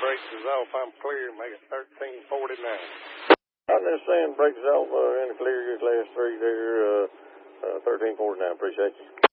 brakes is off. I'm clear. Make it 1349. I'm just saying brakes off in the clear, your class 3 there, 1349. Appreciate you.